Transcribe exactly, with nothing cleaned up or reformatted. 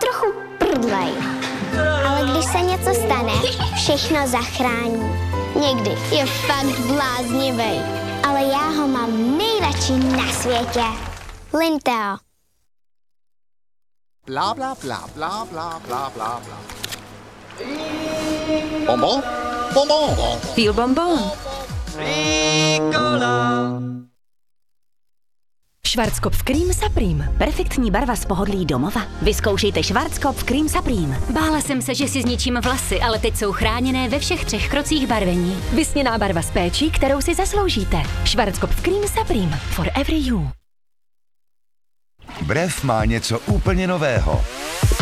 trochu prdlej. Ale když se něco stane, všechno zachrání. Někdy je fakt bláznivý, ale já ho mám nejradši na světě. Linteo. Bla, bla, bla, bla, bla, bla, bla, bla. Bonbon? Bonbon. Feel bonbon. Schwarzkopf Cream Supreme. Perfektní barva z pohodlí domova. Vyzkoušejte Schwarzkopf Cream Supreme. Bála jsem se, že si zničím vlasy, ale teď jsou chráněné ve všech třech krocích barvení. Vysněná barva s péčí, kterou si zasloužíte. Schwarzkopf Cream Supreme. For every you. Brev má něco úplně nového.